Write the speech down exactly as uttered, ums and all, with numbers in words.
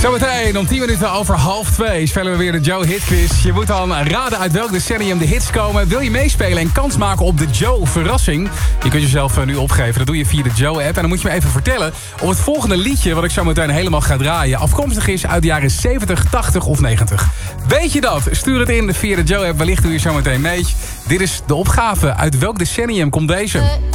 Zometeen om tien minuten over half twee spelen we weer de Joe Hit Quiz. Je moet dan raden uit welk decennium de hits komen. Wil je meespelen en kans maken op de Joe Verrassing? Je kunt jezelf nu opgeven. Dat doe je via de Joe app. En dan moet je me even vertellen of het volgende liedje wat ik zo meteen helemaal ga draaien afkomstig is uit de jaren zeventig, tachtig of negentig. Weet je dat? Stuur het in via de Joe app. Wellicht doe je zo meteen mee. Dit is de opgave. Uit welk decennium komt deze?